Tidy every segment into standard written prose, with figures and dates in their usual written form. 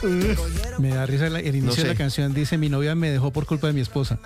Me da risa el inicio de la canción, dice: mi novia me dejó por culpa de mi esposa.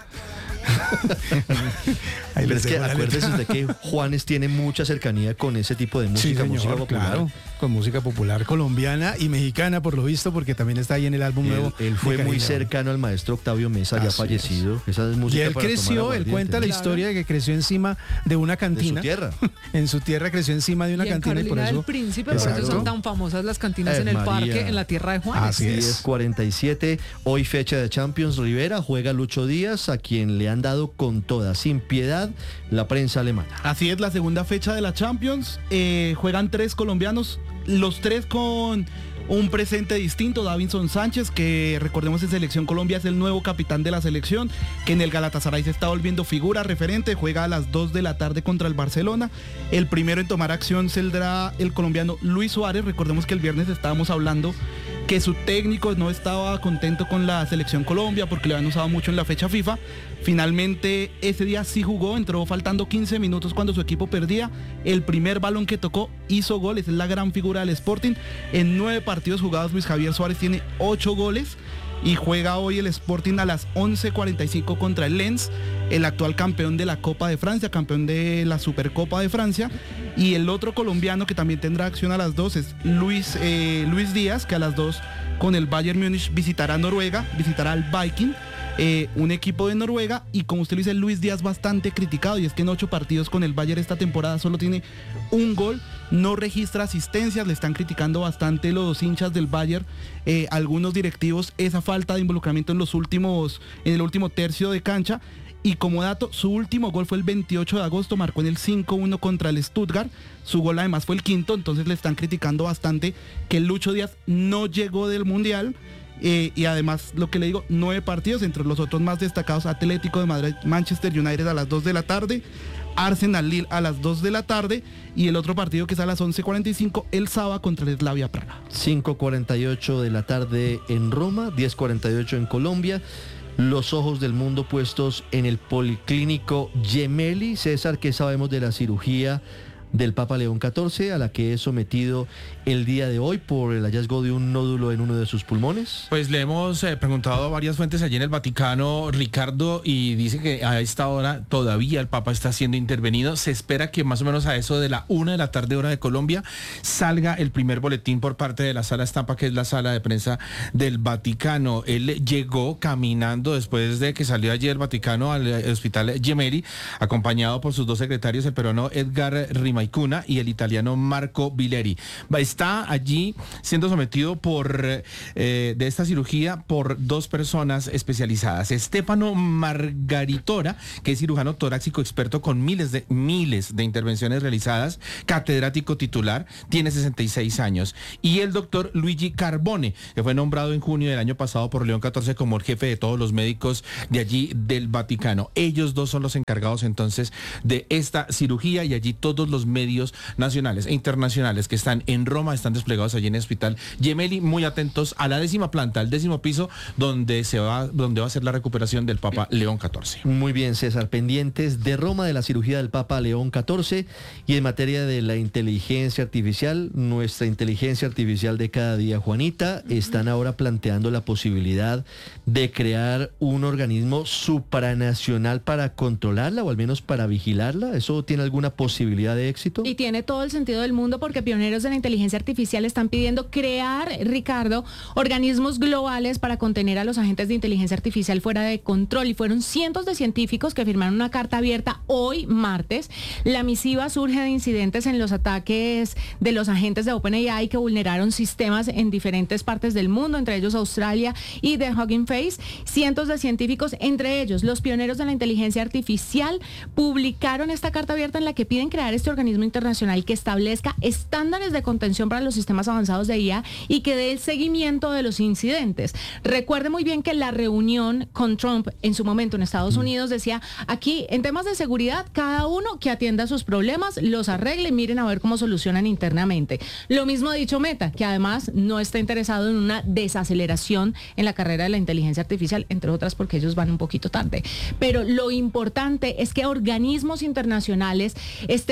Pero es que acuérdese usted que Juanes tiene mucha cercanía con ese tipo de música, sí, señor, música popular. Claro, con música popular colombiana y mexicana, por lo visto, porque también está ahí en el álbum nuevo. Él fue muy cercano al maestro Octavio Mesa, ya fallecido. Esa es música. Y él creció, él cuenta la historia de que creció encima de una cantina. De su tierra. En su tierra creció encima de una cantina y por eso. del Príncipe, por eso son tan famosas las cantinas en el parque, en la tierra de Juanes. Así es. 47, hoy fecha de Champions. Rivera juega Lucho Díaz, a quien le han dado con toda, sin piedad, la prensa alemana. Así es, la segunda fecha de la Champions. Juegan 3 colombianos, los 3 con un presente distinto. Davinson Sánchez, que recordemos en Selección Colombia es el nuevo capitán de la selección, que en el Galatasaray se está volviendo figura referente, juega a las 2 de la tarde contra el Barcelona. El primero en tomar acción saldrá el colombiano Luis Suárez. Recordemos que el viernes estábamos hablando que su técnico no estaba contento con la Selección Colombia porque le habían usado mucho en la fecha FIFA. Finalmente ese día sí jugó, entró faltando 15 minutos cuando su equipo perdía. El primer balón que tocó hizo goles, es la gran figura del Sporting. En 9 partidos jugados Luis Javier Suárez tiene 8 goles y juega hoy el Sporting a las 11:45 contra el Lens, el actual campeón de la Copa de Francia, campeón de la Supercopa de Francia. Y el otro colombiano que también tendrá acción a las 2 es Luis Díaz, que a las 2 con el Bayern Múnich visitará Noruega, visitará al Viking, un equipo de Noruega. Y como usted lo dice, Luis Díaz bastante criticado, y es que en 8 partidos con el Bayern esta temporada solo tiene un gol, no registra asistencias, le están criticando bastante los hinchas del Bayern, algunos directivos, esa falta de involucramiento en el último tercio de cancha. Y como dato, su último gol fue el 28 de agosto, marcó en el 5-1 contra el Stuttgart. Su gol además fue el quinto, entonces le están criticando bastante que Lucho Díaz no llegó del Mundial. Y además, lo que le digo, 9 partidos, entre los otros más destacados: Atlético de Madrid, Manchester United a las 2 de la tarde, Arsenal Lille a las 2 de la tarde, y el otro partido que es a las 11:45, el sábado contra el Slavia Praga. 5:48 de la tarde en Roma, 10:48 en Colombia. Los ojos del mundo puestos en el Policlínico Gemelli. César, ¿qué sabemos de la cirugía del Papa León XIV, a la que es sometido el día de hoy por el hallazgo de un nódulo en uno de sus pulmones? Pues le hemos preguntado a varias fuentes allí en el Vaticano, Ricardo, y dice que a esta hora todavía el Papa está siendo intervenido. Se espera que más o menos a eso de la 1 de la tarde hora de Colombia salga el primer boletín por parte de la sala estampa, que es la sala de prensa del Vaticano. Él llegó caminando después de que salió ayer el Vaticano al hospital Gemelli, acompañado por sus 2 secretarios, el peruano Edgar Rimaicuna y el italiano Marco Bileri. Está allí siendo sometido de esta cirugía por 2 personas especializadas: Stefano Margaritora, que es cirujano torácico experto con miles de intervenciones realizadas, catedrático titular, tiene 66 años, y el doctor Luigi Carbone, que fue nombrado en junio del año pasado por León XIV como el jefe de todos los médicos de allí del Vaticano. Ellos 2 son los encargados entonces de esta cirugía, y allí todos los medios nacionales e internacionales que están en Roma están desplegados allí en el hospital Gemelli, muy atentos a la 10ª planta, al 10º piso, donde va a ser la recuperación del Papa León XIV. Muy bien, César, pendientes de Roma, de la cirugía del Papa León XIV. Y en materia de la inteligencia artificial, nuestra inteligencia artificial de cada día, Juanita, están ahora planteando la posibilidad de crear un organismo supranacional para controlarla, o al menos para vigilarla. ¿Eso tiene alguna posibilidad de éxito? Y tiene todo el sentido del mundo, porque pioneros de la inteligencia artificial están pidiendo crear, Ricardo, organismos globales para contener a los agentes de inteligencia artificial fuera de control. Y fueron cientos de científicos que firmaron una carta abierta hoy, martes. La misiva surge de incidentes en los ataques de los agentes de OpenAI que vulneraron sistemas en diferentes partes del mundo, entre ellos Australia y The Hugging Face. Cientos de científicos, entre ellos los pioneros de la inteligencia artificial, publicaron esta carta abierta en la que piden crear este organismo internacional que establezca estándares de contención para los sistemas avanzados de IA y que dé el seguimiento de los incidentes. Recuerde muy bien que la reunión con Trump en su momento en Estados Unidos decía: aquí en temas de seguridad, cada uno que atienda sus problemas, los arregle y miren a ver cómo solucionan internamente. Lo mismo ha dicho Meta, que además no está interesado en una desaceleración en la carrera de la inteligencia artificial, entre otras porque ellos van un poquito tarde. Pero lo importante es que organismos internacionales estén vigilando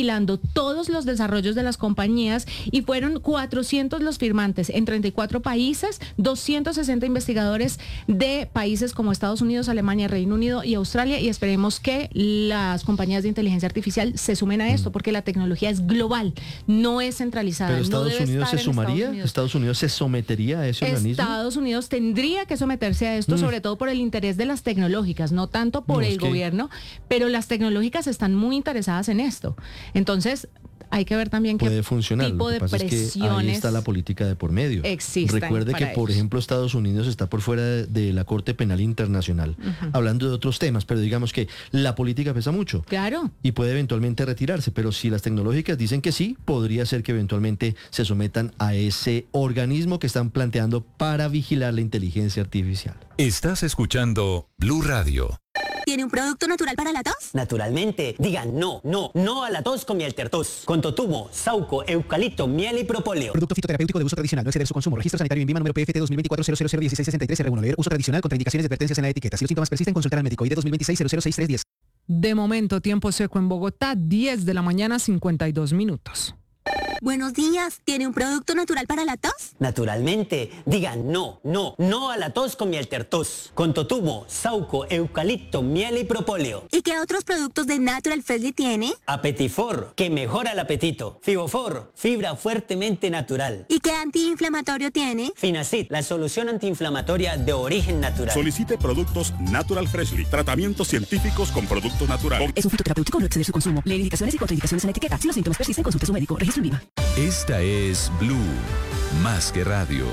vigilando todos los desarrollos de las compañías y fueron 400 los firmantes en 34 países, 260 investigadores de países como Estados Unidos, Alemania, Reino Unido y Australia, y esperemos que las compañías de inteligencia artificial se sumen a esto porque la tecnología es global, no es centralizada. ¿Pero Estados no debe Unidos estar se en sumaría? ¿Estados Unidos se sometería a ese organismo? Estados Unidos tendría que someterse a esto, sobre todo por el interés de las tecnológicas, no tanto por el gobierno, pero las tecnológicas están muy interesadas en esto. Entonces, hay que ver también qué puede funcionar. tipo de presiones. Es que ahí está la política de por medio. Recuerde que, por ejemplo, Estados Unidos está por fuera de la Corte Penal Internacional, hablando de otros temas, pero digamos que la política pesa mucho. Claro. Y puede eventualmente retirarse, pero si las tecnológicas dicen que sí, podría ser que eventualmente se sometan a ese organismo que están planteando para vigilar la inteligencia artificial. Estás escuchando Blue Radio. ¿Tiene un producto natural para la tos? Naturalmente. Digan no a la tos con miel tertos. Con totumo, sauco, eucalipto, miel y propóleo. Producto fitoterapéutico de uso tradicional, no exceder su consumo. Registro sanitario INVIMA número PFT 2024-00001663-R1. Leer uso tradicional, contraindicaciones y advertencias en la etiqueta. Si los síntomas persisten, consultar al médico. ID 2026-006310. De momento, tiempo seco en Bogotá, 10 de la mañana, 52 minutos. Buenos días, ¿tiene un producto natural para la tos? Naturalmente. Digan no a la tos con miel tertos. Con totumo, sauco, eucalipto, miel y propóleo. ¿Y qué otros productos de Natural Freshly tiene? Apetifor, que mejora el apetito. Fibofor, fibra fuertemente natural. ¿Y qué antiinflamatorio tiene? Finacid, la solución antiinflamatoria de origen natural. Solicite productos Natural Freshly. Tratamientos científicos con productos naturales. Es un fitoterapéutico, no exceder su consumo. Leer indicaciones y contraindicaciones en la etiqueta. Si los síntomas persisten, consulte a su médico. Registro INVIMA. Esta es Blue, más que radio.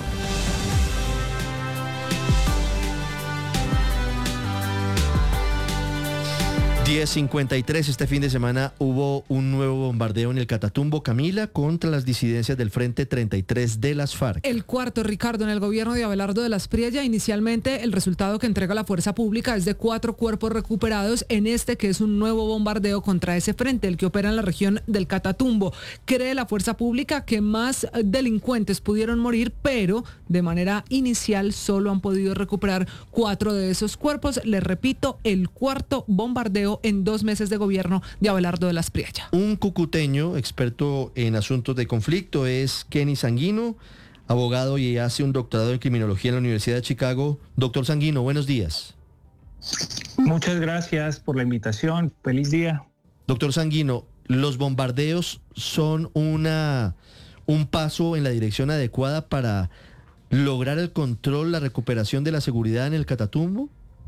10:53, este fin de semana hubo un nuevo bombardeo en el Catatumbo, Camila, contra las disidencias del Frente 33 de las FARC. El cuarto, Ricardo, en el gobierno de Abelardo de la Espriella. Inicialmente el resultado que entrega la fuerza pública es de 4 cuerpos recuperados en este que es un nuevo bombardeo contra ese frente, el que opera en la región del Catatumbo. Cree la fuerza pública que más delincuentes pudieron morir, pero de manera inicial solo han podido recuperar 4 de esos cuerpos. Les repito, el cuarto bombardeo en 2 meses de gobierno de Abelardo de la Espriella. Un cucuteño experto en asuntos de conflicto es Kenny Sanguino, abogado y hace un doctorado en criminología en la Universidad de Chicago. Doctor Sanguino, buenos días. Muchas gracias por la invitación. Feliz día. Doctor Sanguino, ¿los bombardeos son un paso en la dirección adecuada para lograr el control, la recuperación de la seguridad en el Catatumbo?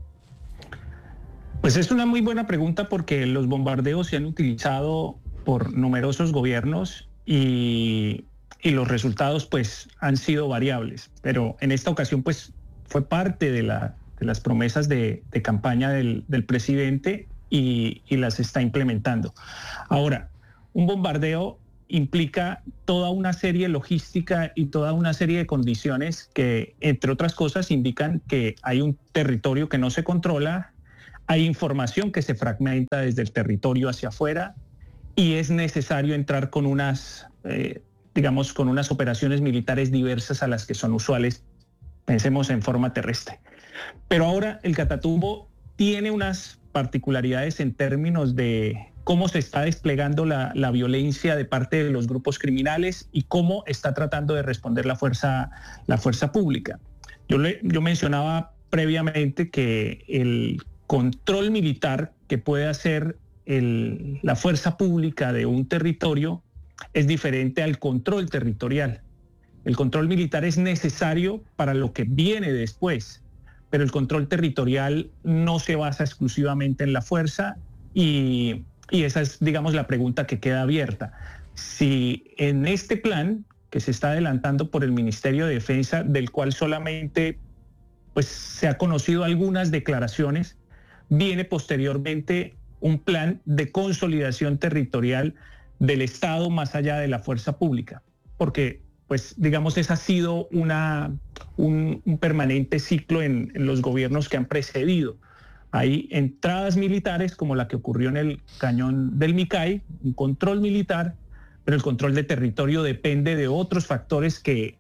Pues es una muy buena pregunta porque los bombardeos se han utilizado por numerosos gobiernos y los resultados pues han sido variables. Pero en esta ocasión pues fue parte de las promesas de campaña del presidente y las está implementando. Ahora, un bombardeo implica toda una serie logística y toda una serie de condiciones que, entre otras cosas, indican que hay un territorio que no se controla. Hay información que se fragmenta desde el territorio hacia afuera y es necesario entrar con unas operaciones militares diversas a las que son usuales, pensemos en forma terrestre. Pero ahora el Catatumbo tiene unas particularidades en términos de cómo se está desplegando la violencia de parte de los grupos criminales y cómo está tratando de responder la fuerza pública. Yo mencionaba previamente que el control militar que puede hacer la fuerza pública de un territorio es diferente al control territorial. El control militar es necesario para lo que viene después, pero el control territorial no se basa exclusivamente en la fuerza y esa es, digamos, la pregunta que queda abierta. Si en este plan que se está adelantando por el Ministerio de Defensa, del cual solamente pues, se ha conocido algunas declaraciones, viene posteriormente un plan de consolidación territorial del Estado más allá de la fuerza pública, porque pues digamos ese ha sido un permanente ciclo en los gobiernos que han precedido. Hay entradas militares como la que ocurrió en el cañón del Micay, un control militar, pero el control de territorio depende de otros factores que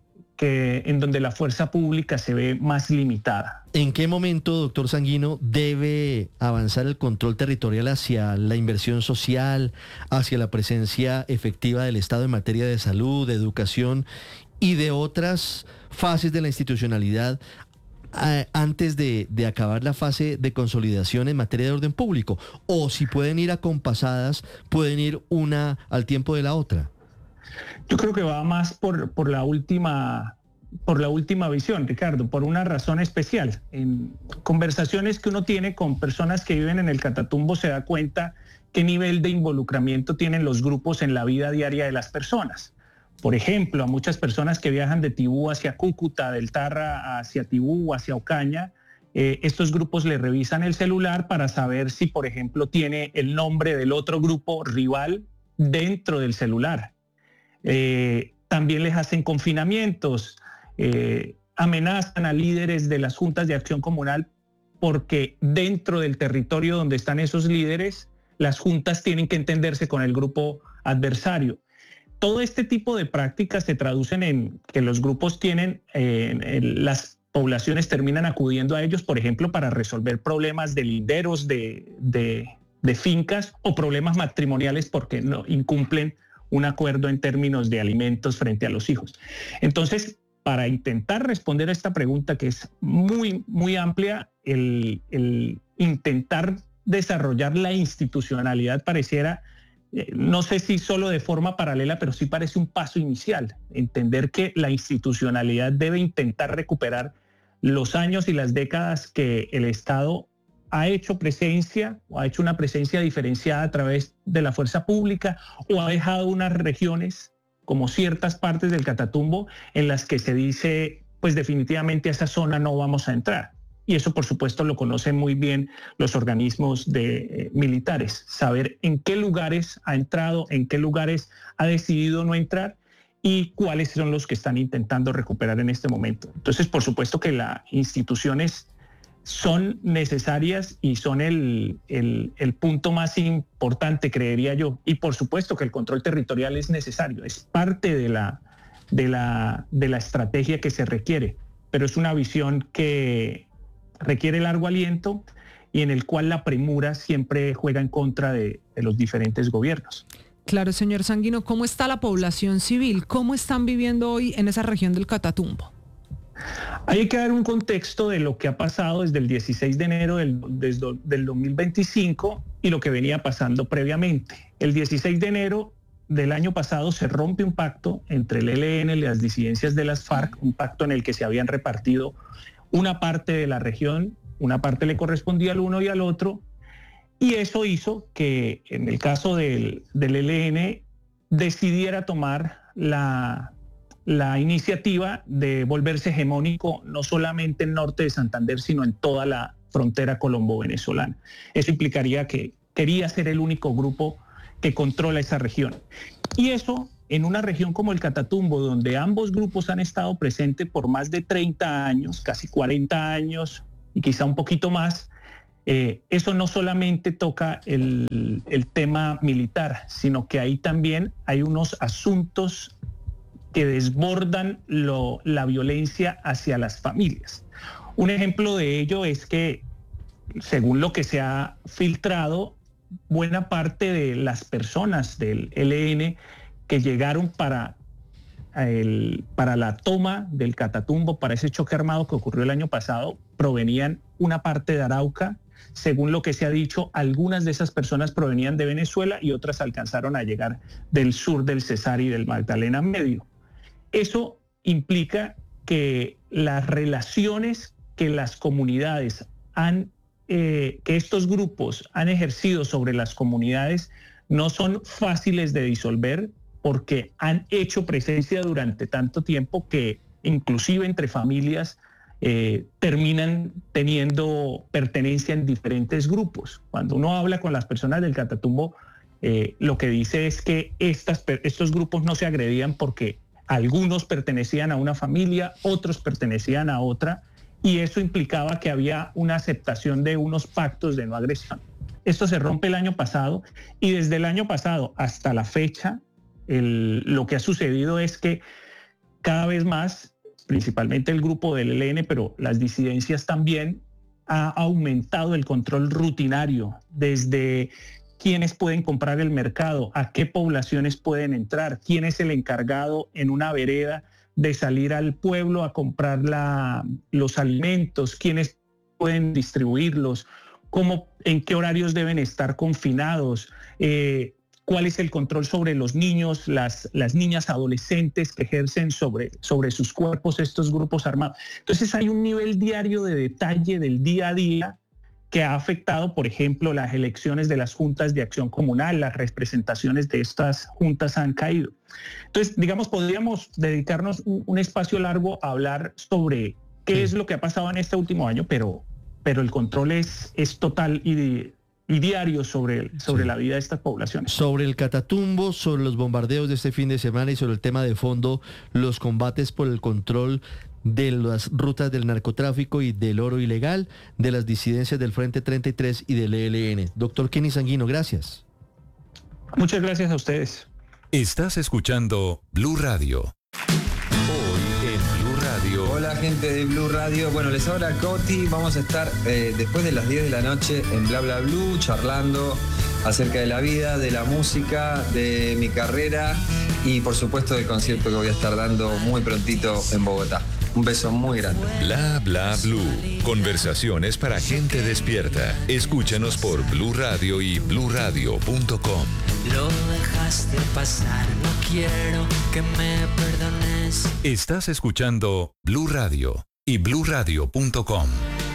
en donde la fuerza pública se ve más limitada. ¿En qué momento, doctor Sanguino, debe avanzar el control territorial hacia la inversión social, hacia la presencia efectiva del Estado en materia de salud, de educación y de otras fases de la institucionalidad antes de acabar la fase de consolidación en materia de orden público? O si pueden ir acompasadas, pueden ir una al tiempo de la otra. Yo creo que va más por la última visión, Ricardo, por una razón especial. En conversaciones que uno tiene con personas que viven en el Catatumbo se da cuenta qué nivel de involucramiento tienen los grupos en la vida diaria de las personas. Por ejemplo, a muchas personas que viajan de Tibú hacia Cúcuta, del Tarra hacia Tibú, hacia Ocaña, estos grupos le revisan el celular para saber si, por ejemplo, tiene el nombre del otro grupo rival dentro del celular. También les hacen confinamientos, amenazan a líderes de las juntas de acción comunal porque dentro del territorio donde están esos líderes, las juntas tienen que entenderse con el grupo adversario. Todo este tipo de prácticas se traducen en que los grupos tienen, las poblaciones terminan acudiendo a ellos, por ejemplo, para resolver problemas de linderos de fincas o problemas matrimoniales porque no incumplen un acuerdo en términos de alimentos frente a los hijos. Entonces, para intentar responder a esta pregunta que es muy, muy amplia, el intentar desarrollar la institucionalidad pareciera, no sé si solo de forma paralela, pero sí parece un paso inicial. Entender que la institucionalidad debe intentar recuperar los años y las décadas que el Estado ha hecho presencia o ha hecho una presencia diferenciada a través de la fuerza pública o ha dejado unas regiones como ciertas partes del Catatumbo en las que se dice, pues definitivamente a esa zona no vamos a entrar. Y eso, por supuesto, lo conocen muy bien los organismos militares. Saber en qué lugares ha entrado, en qué lugares ha decidido no entrar y cuáles son los que están intentando recuperar en este momento. Entonces, por supuesto que las instituciones son necesarias y son el punto más importante, creería yo. Y por supuesto que el control territorial es necesario, es parte de la estrategia que se requiere, pero es una visión que requiere largo aliento y en el cual la premura siempre juega en contra de los diferentes gobiernos. Claro, señor Sanguino, ¿cómo está la población civil? ¿Cómo están viviendo hoy en esa región del Catatumbo? Hay que dar un contexto de lo que ha pasado desde el 16 de enero del 2025 y lo que venía pasando previamente. El 16 de enero del año pasado se rompe un pacto entre el ELN y las disidencias de las FARC, un pacto en el que se habían repartido una parte de la región, una parte le correspondía al uno y al otro, y eso hizo que en el caso del ELN decidiera tomar la iniciativa de volverse hegemónico no solamente en norte de Santander, sino en toda la frontera colombo-venezolana. Eso implicaría que quería ser el único grupo que controla esa región. Y eso, en una región como el Catatumbo, donde ambos grupos han estado presentes por más de 30 años, casi 40 años y quizá un poquito más, eso no solamente toca el tema militar, sino que ahí también hay unos asuntos que desbordan la violencia hacia las familias. Un ejemplo de ello es que, según lo que se ha filtrado, buena parte de las personas del ELN que llegaron para la toma del Catatumbo, para ese choque armado que ocurrió el año pasado, provenían una parte de Arauca. Según lo que se ha dicho, algunas de esas personas provenían de Venezuela y otras alcanzaron a llegar del sur del Cesar y del Magdalena Medio. Eso implica que las relaciones que las comunidades que estos grupos han ejercido sobre las comunidades no son fáciles de disolver porque han hecho presencia durante tanto tiempo que inclusive entre familias terminan teniendo pertenencia en diferentes grupos. Cuando uno habla con las personas del Catatumbo, lo que dice es que estos grupos no se agredían porque algunos pertenecían a una familia, otros pertenecían a otra, y eso implicaba que había una aceptación de unos pactos de no agresión. Esto se rompe el año pasado, y desde el año pasado hasta la fecha, lo que ha sucedido es que cada vez más principalmente el grupo del ELN, pero las disidencias también, ha aumentado el control rutinario desde quiénes pueden comprar el mercado, a qué poblaciones pueden entrar, quién es el encargado en una vereda de salir al pueblo a comprar los alimentos, quiénes pueden distribuirlos, en qué horarios deben estar confinados, cuál es el control sobre los niños, las niñas adolescentes que ejercen sobre sus cuerpos estos grupos armados. Entonces hay un nivel diario de detalle del día a día que ha afectado, por ejemplo, las elecciones de las juntas de acción comunal, las representaciones de estas juntas han caído. Entonces, digamos, podríamos dedicarnos un espacio largo a hablar sobre qué es lo que ha pasado en este último año, pero el control es total y diario sobre la vida de estas poblaciones. Sobre el Catatumbo, sobre los bombardeos de este fin de semana y sobre el tema de fondo, los combates por el control de las rutas del narcotráfico y del oro ilegal, de las disidencias del Frente 33 y del ELN. Doctor Kenny Sanguino, gracias. Muchas gracias a ustedes. Estás escuchando Blue Radio. Hoy en Blue Radio. Hola gente de Blue Radio. Bueno, les habla Coti. Vamos a estar después de las 10 de la noche en Bla Bla Blue charlando acerca de la vida, de la música, de mi carrera y por supuesto del concierto que voy a estar dando muy prontito en Bogotá. Un beso muy grande. Bla Bla Blue. Conversaciones para gente despierta. Escúchanos por Blue Radio y bluradio.com. Lo dejaste pasar, no quiero que me perdones. Estás escuchando Blue Radio y bluradio.com.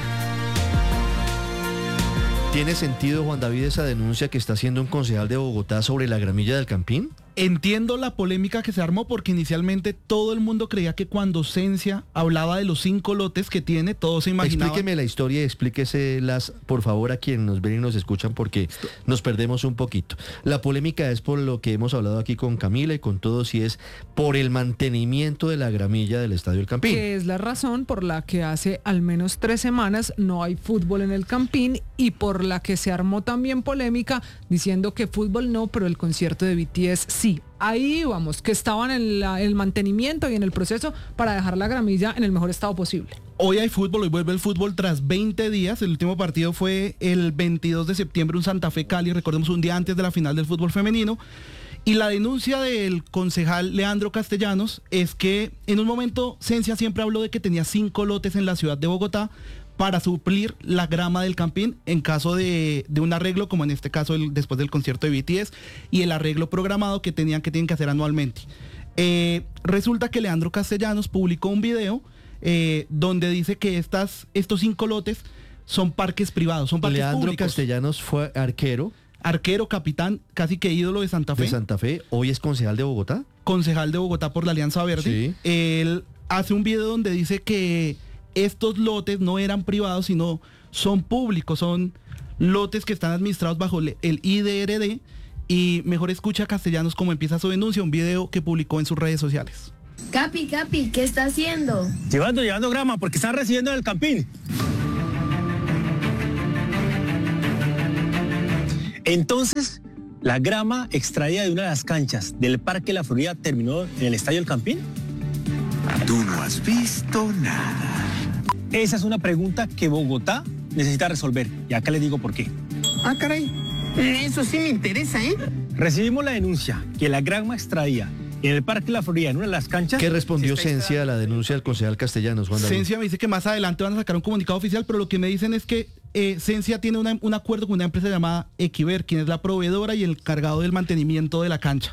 ¿Tiene sentido, Juan David, esa denuncia que está haciendo un concejal de Bogotá sobre la gramilla del Campín? Entiendo la polémica que se armó porque inicialmente todo el mundo creía que cuando Cencia hablaba de los 5 lotes que tiene, todos se imaginaban. Explíqueme la historia y explíqueselas, por favor, a quienes nos ven y nos escuchan porque nos perdemos un poquito. La polémica es por lo que hemos hablado aquí con Camila y con todos y es por el mantenimiento de la gramilla del Estadio El Campín. Que es la razón por la que hace al menos 3 semanas no hay fútbol en el Campín y por la que se armó también polémica diciendo que fútbol no, pero el concierto de BTS sí. Ahí vamos, que estaban en el mantenimiento y en el proceso para dejar la gramilla en el mejor estado posible. Hoy hay fútbol, hoy vuelve el fútbol tras 20 días. El último partido fue el 22 de septiembre, un Santa Fe Cali, recordemos un día antes de la final del fútbol femenino. Y la denuncia del concejal Leandro Castellanos es que en un momento Cencia siempre habló de que tenía 5 lotes en la ciudad de Bogotá para suplir la grama del Campín en caso de un arreglo, como en este caso después del concierto de BTS, y el arreglo programado que tienen que hacer anualmente. Resulta que Leandro Castellanos publicó un video donde dice que estos 5 lotes son parques privados, son parques Leandro públicos. Castellanos fue arquero, capitán, casi que ídolo de Santa Fe. De Santa Fe, hoy es concejal de Bogotá. Concejal de Bogotá por la Alianza Verde. Sí. Él hace un video donde dice que estos lotes no eran privados, sino son públicos, son lotes que están administrados bajo el IDRD. Y mejor escucha a Castellanos cómo empieza su denuncia, un video que publicó en sus redes sociales. Capi, ¿qué está haciendo? Llevando grama porque están recibiendo del Campín. Entonces, la grama extraída de una de las canchas del Parque La Florida terminó en el Estadio El Campín. Tú no has visto nada. Esa es una pregunta que Bogotá necesita resolver. Y acá les digo por qué. Ah, caray. Eso sí me interesa, ¿eh? Recibimos la denuncia que la grama extraída en el Parque La Florida, en una de las canchas... ¿Qué respondió Cencia a la denuncia del concejal Castellanos, Juan David? Cencia me dice que más adelante van a sacar un comunicado oficial, pero lo que me dicen es que Cencia tiene un acuerdo con una empresa llamada Equiver, quien es la proveedora y el encargado del mantenimiento de la cancha.